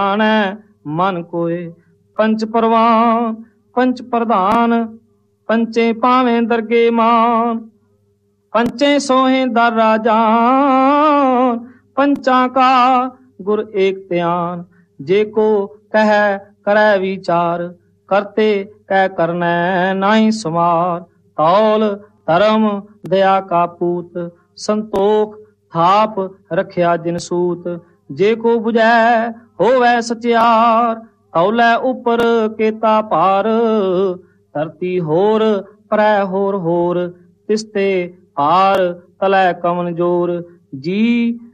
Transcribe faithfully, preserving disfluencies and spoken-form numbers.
ਆਣੈ ਮਨ ਕੋਏ। ਪੰਚ ਪਰਵਾਨ ਪੰਚ ਪ੍ਰਧਾਨ ਪੰਚੇ ਪਾਵੇਂ ਦਰਗੇ ਮਾਨ। पंचे सोहे दर राजान पंचा का गुर एक त्यान। जे को कह करे विचार करते कह करनै नाही समार। तौल धर्म दया का पूत संतोख थाप रखिया जिन सूत। जे को बुझै होवै सचियार तौलै उपर केता पार। धरती होर परै होर होर तिसते हार तलै कमन जोर। जी